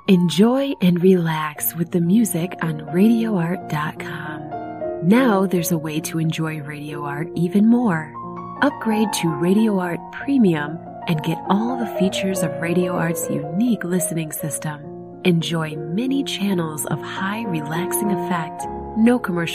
Enjoy and relax with the music on RadioArt.com. Now there's a way to enjoy Radio Art even more. Upgrade to Radio Art Premium and get all the features of Radio Art's unique listening system. Enjoy many channels of high relaxing effect, no commercial